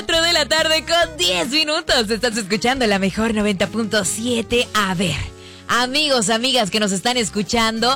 4 de la tarde con 10 minutos. Estás escuchando la mejor 90.7. A ver, amigos, amigas que nos están escuchando,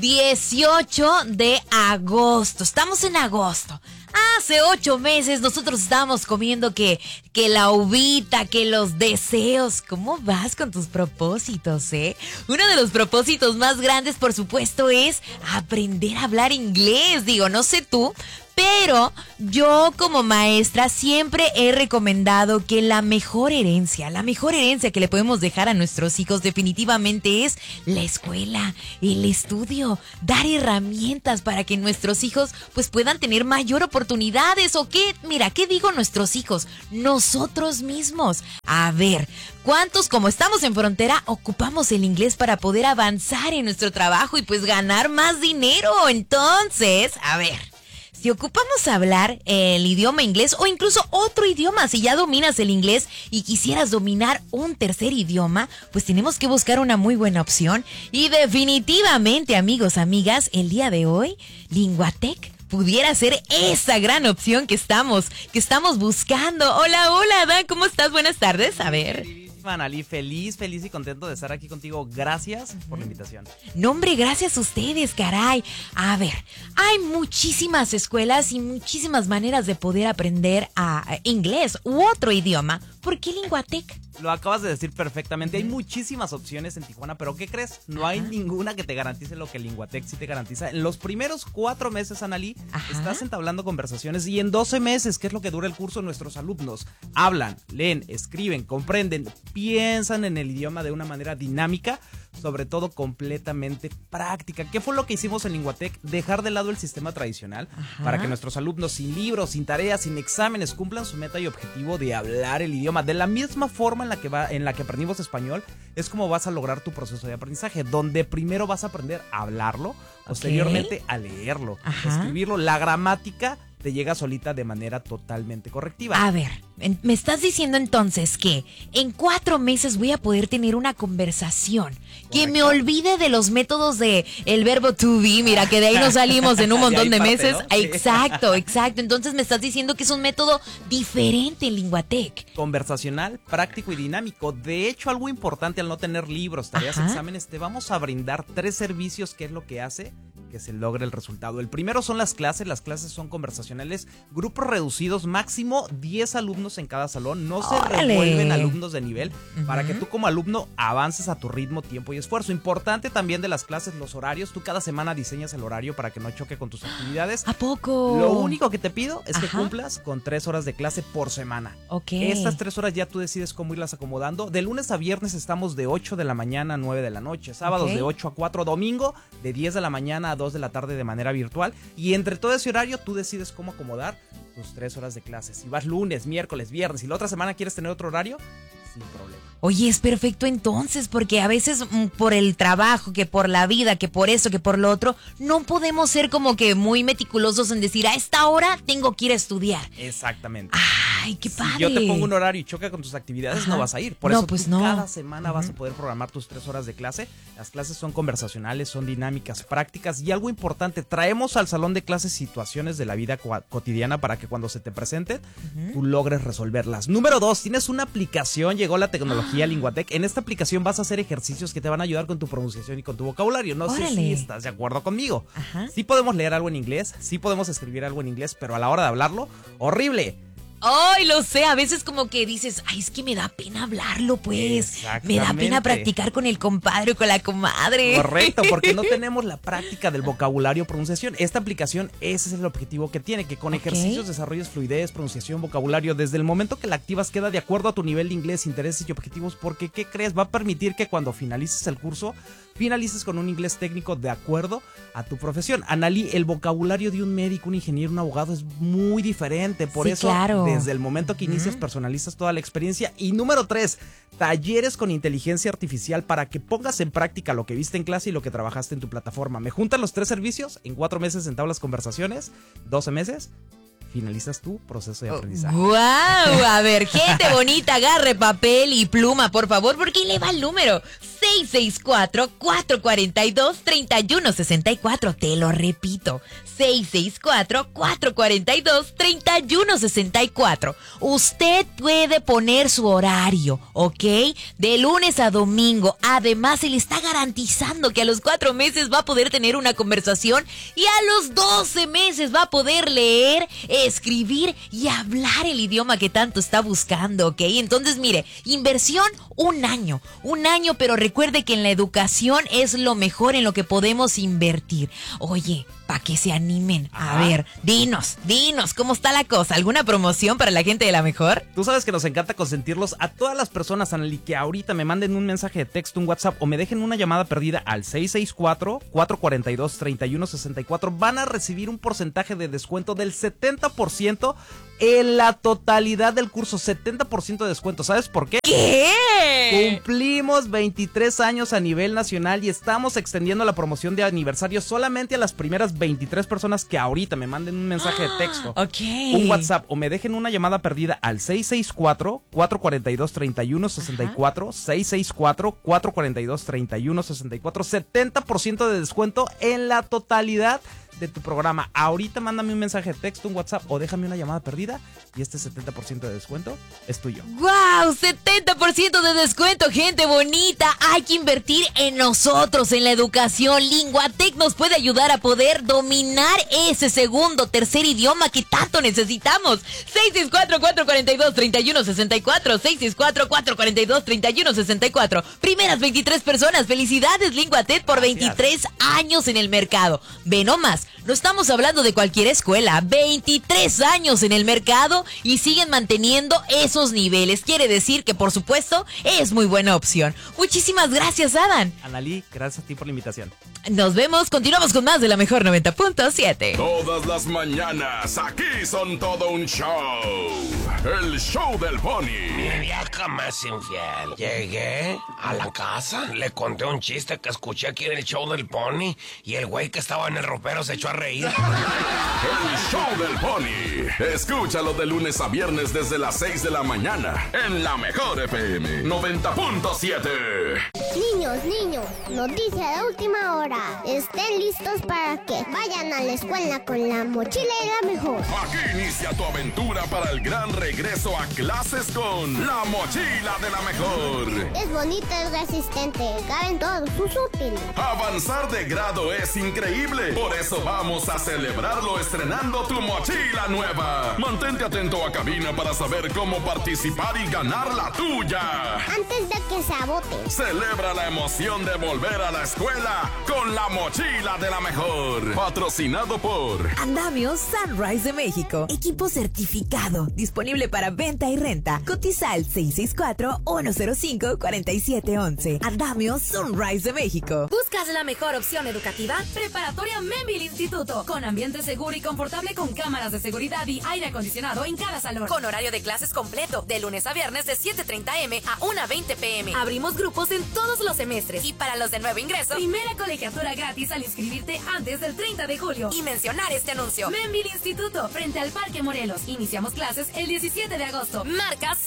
18 de agosto. Estamos en agosto. Hace 8 meses nosotros estábamos comiendo que la uvita, que los deseos. ¿Cómo vas con tus propósitos, Uno de los propósitos más grandes, por supuesto, es aprender a hablar inglés. Digo, no sé tú, pero yo como maestra siempre he recomendado que la mejor herencia que le podemos dejar a nuestros hijos definitivamente es la escuela, el estudio, dar herramientas para que nuestros hijos pues puedan tener mayor oportunidades. ¿O qué? Mira, ¿qué digo nuestros hijos? Nosotros mismos. A ver, ¿cuántos, como estamos en frontera, ocupamos el inglés para poder avanzar en nuestro trabajo y pues ganar más dinero? Entonces, a ver, si ocupamos hablar el idioma inglés o incluso otro idioma, si ya dominas el inglés y quisieras dominar un tercer idioma, pues tenemos que buscar una muy buena opción. Y definitivamente, amigos, amigas, el día de hoy, Linguatec pudiera ser esa gran opción que estamos buscando. Hola, Dan, ¿cómo estás? Buenas tardes. A ver. Analí, feliz y contento de estar aquí contigo. Gracias por la invitación. No, hombre, gracias a ustedes, caray. A ver, hay muchísimas escuelas y muchísimas maneras de poder aprender inglés u otro idioma. ¿Por qué Linguatec? Lo acabas de decir perfectamente. Hay muchísimas opciones en Tijuana, pero ¿qué crees? No hay ninguna que te garantice lo que Linguatec sí te garantiza. En los primeros 4 meses, Analí, estás entablando conversaciones, y en 12 meses, que es lo que dura el curso, nuestros alumnos hablan, leen, escriben, comprenden, piensan en el idioma de una manera dinámica, sobre todo completamente práctica. ¿Qué fue lo que hicimos en Linguatec? Dejar de lado el sistema tradicional para que nuestros alumnos, sin libros, sin tareas, sin exámenes, cumplan su meta y objetivo de hablar el idioma. De la misma forma en la que aprendimos español, es como vas a lograr tu proceso de aprendizaje, donde primero vas a aprender a hablarlo, posteriormente a leerlo, escribirlo. La gramática te llega solita de manera totalmente correctiva. A ver, me estás diciendo entonces que en 4 meses voy a poder tener una conversación. Correcto. Que me olvide de los métodos de el verbo to be. Mira, que de ahí nos salimos en un montón de meses, ¿no? Exacto. Entonces me estás diciendo que es un método diferente en Linguatec. Conversacional, práctico y dinámico. De hecho, algo importante al no tener libros, tareas, exámenes, te vamos a brindar 3 servicios que es lo que hace que se logre el resultado. El primero son las clases. Las clases son conversacionales, grupos reducidos, máximo 10 alumnos en cada salón. No se revuelven alumnos de nivel, para que tú como alumno avances a tu ritmo, tiempo y esfuerzo. Importante también de las clases, los horarios. Tú cada semana diseñas el horario para que no choque con tus actividades. ¿A poco? Lo único que te pido es que cumplas con 3 horas de clase por semana. Estas 3 horas ya tú decides cómo irlas acomodando. De lunes a viernes estamos de 8 de la mañana a 9 de la noche. Sábados de 8 a 4. Domingo de 10 de la mañana a 2 de la tarde de manera virtual. Y entre todo ese horario tú decides cómo acomodar tus 3 horas de clases. Si vas lunes, miércoles, viernes y la otra semana quieres tener otro horario, sin problema. Oye, es perfecto entonces, porque a veces por el trabajo, que por la vida, que por eso, que por lo otro, no podemos ser como que muy meticulosos en decir, a esta hora tengo que ir a estudiar. Exactamente. ¡Ay, qué padre! Si yo te pongo un horario y choca con tus actividades, no vas a ir. Por eso cada semana vas a poder programar tus 3 horas de clase. Las clases son conversacionales, son dinámicas, prácticas, y algo importante, traemos al salón de clases situaciones de la vida cotidiana para que cuando se te presenten, tú logres resolverlas. Número 2, tienes una aplicación, llegó la tecnología Linguatec. En esta aplicación vas a hacer ejercicios que te van a ayudar con tu pronunciación y con tu vocabulario. No sé si estás de acuerdo conmigo. Sí podemos leer algo en inglés, sí podemos escribir algo en inglés, pero a la hora de hablarlo, horrible. Ay, lo sé, a veces como que dices, ay, es que me da pena hablarlo, pues. Me da pena practicar con el compadre o con la comadre. Correcto, porque no tenemos la práctica del vocabulario, pronunciación. Esta aplicación, ese es el objetivo que tiene, que con ejercicios desarrolles fluidez, pronunciación, vocabulario. Desde el momento que la activas queda de acuerdo a tu nivel de inglés, intereses y objetivos, porque ¿qué crees? Va a permitir que cuando finalices el curso, finalices con un inglés técnico de acuerdo a tu profesión. Analí, el vocabulario de un médico, un ingeniero, un abogado es muy diferente. Por eso, desde el momento que inicias, personalizas toda la experiencia. Y número 3, talleres con inteligencia artificial para que pongas en práctica lo que viste en clase y lo que trabajaste en tu plataforma. Me juntan los 3 servicios, en 4 meses entablas conversaciones, 12 meses. Finalizas tu proceso de aprendizaje. ¡Wow! A ver, gente bonita, agarre papel y pluma, por favor, porque ahí le va el número. 664-442-3164. Te lo repito, 664-442-3164. Usted puede poner su horario, ¿ok? De lunes a domingo. Además, se le está garantizando que a los 4 meses va a poder tener una conversación y a los 12 meses va a poder leer, escribir y hablar el idioma que tanto está buscando, ¿ok? Entonces, mire, inversión un año, pero recuerde que en la educación es lo mejor en lo que podemos invertir. Oye, para que se animen. A ver, dinos, ¿cómo está la cosa? ¿Alguna promoción para la gente de La Mejor? Tú sabes que nos encanta consentirlos a todas las personas, Analí, que ahorita me manden un mensaje de texto, un WhatsApp o me dejen una llamada perdida al 664-442-3164. Van a recibir un porcentaje de descuento del 70% en la totalidad del curso. 70% de descuento. ¿Sabes por qué? ¿Qué? Cumplimos 23 años a nivel nacional y estamos extendiendo la promoción de aniversario solamente a las primeras 23 personas que ahorita me manden un mensaje de texto, un WhatsApp o me dejen una llamada perdida al 664-442-3164, 664-442-3164, 70% de descuento en la totalidad de tu programa. Ahorita mándame un mensaje de texto, un WhatsApp o déjame una llamada perdida y este 70% de descuento es tuyo. ¡Wow! 70% de descuento, gente bonita. Hay que invertir en nosotros, en la educación. Linguatec nos puede ayudar a poder dominar ese segundo, tercer idioma que tanto necesitamos. 664-442-3164, 664-442-3164. Primeras 23 personas. Felicidades, Linguatec, por 23 años en el mercado. Ve nomás. No estamos hablando de cualquier escuela, 23 años en el mercado y siguen manteniendo esos niveles. Quiere decir que, por supuesto, es muy buena opción. Muchísimas gracias, Adán. Analí, gracias a ti por la invitación. Nos vemos, continuamos con más de La Mejor 90.7. Todas las mañanas, aquí son todo un show. El show del Pony. Mi vieja más infiel. Llegué a la casa, le conté un chiste que escuché aquí en el show del Pony y el güey que estaba en el ropero se echó a reír. El show del Pony. Escúchalo de lunes a viernes desde las 6 de la mañana en La Mejor FM 90.7. Niños, noticia de última hora. Estén listos para que vayan a la escuela con la mochila de La Mejor. Aquí inicia tu aventura para el gran regreso a clases con la mochila de La Mejor. Es bonita, es resistente, caben todos sus útiles. Avanzar de grado es increíble. Por eso vamos a celebrarlo estrenando tu mochila nueva. Mantente atento a cabina para saber cómo participar y ganar la tuya. Antes de que se agote. Celebra la emoción de volver a la escuela con la mochila de La Mejor. Patrocinado por Andamios Sunrise de México. Equipo certificado. Disponible para venta y renta. Cotiza al 664-105-4711. Andamios Sunrise de México. ¿Buscas la mejor opción educativa? Preparatoria Membil Instituto. Con ambiente seguro y confortable con cámaras de seguridad y aire acondicionado en cada salón. Con horario de clases completo. De lunes a viernes de 7:30 am a 1:20 pm. Abrimos grupos en todos los semestres. Y para los de nuevo ingreso, primera colegiatura gratis al inscribirte antes del 30 de julio. Y mencionar este anuncio. Membil Instituto, frente al Parque Morelos. Iniciamos clases el 17 de agosto. Marca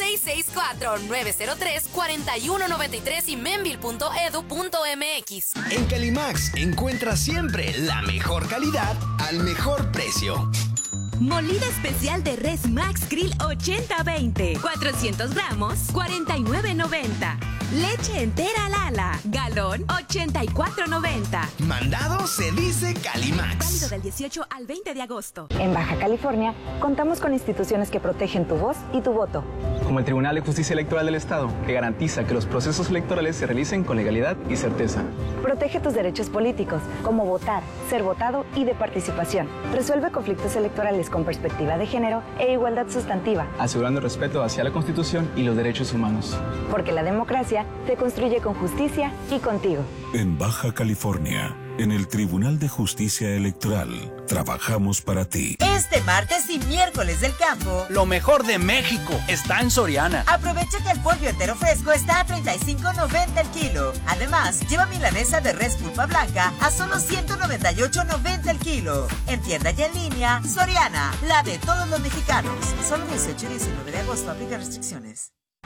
664-903-4193 y membil.edu.mx. En Calimax encuentra siempre la mejor calidad al mejor precio. Molida especial de res Max Grill 80-20. 400 gramos, 49.90. Leche entera Lala, galón, 84.90. Mandado se dice Calimax. Válido del 18 al 20 de agosto. En Baja California, contamos con instituciones que protegen tu voz y tu voto. Como el Tribunal de Justicia Electoral del Estado, que garantiza que los procesos electorales se realicen con legalidad y certeza. Protege tus derechos políticos, como votar, ser votado y de participación. Resuelve conflictos electorales con perspectiva de género e igualdad sustantiva. Asegurando el respeto hacia la Constitución y los derechos humanos. Porque la democracia se construye con justicia y contigo. En Baja California, en el Tribunal de Justicia Electoral, trabajamos para ti. Este martes y miércoles del campo, lo mejor de México está en Soriana. Aprovecha que el pollo entero fresco está a $35.90 el kilo. Además, lleva milanesa de res pulpa blanca a solo $198.90 el kilo. En tienda y en línea, Soriana, la de todos los mexicanos. Solo 18 y 19 de agosto, aplica restricciones.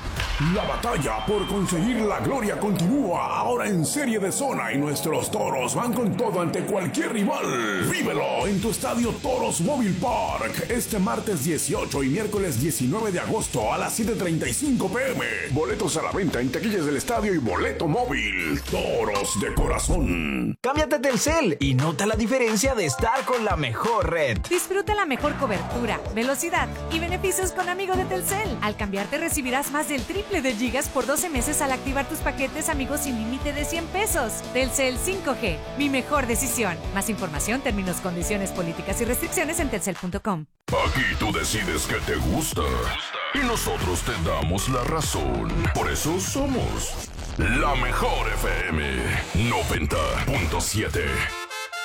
La batalla por conseguir la gloria continúa ahora en Serie de Zona y nuestros toros van con todo ante cualquier rival. Vívelo en tu estadio Toros Móvil Park este martes 18 y miércoles 19 de agosto a las 7:35 p.m. Boletos a la venta en taquillas del estadio y boleto móvil. Toros de corazón. Cámbiate a Telcel y nota la diferencia de estar con la mejor red. Disfruta la mejor cobertura, velocidad y beneficios con Amigo de Telcel. Al cambiarte recibirás más del triple de gigas por 12 meses al activar tus paquetes Amigos sin límite de 100 pesos. Telcel 5G, mi mejor decisión. Más información, términos, condiciones, políticas y restricciones en telcel.com. Aquí tú decides qué te gusta y nosotros te damos la razón. Por eso somos la mejor FM 90.7.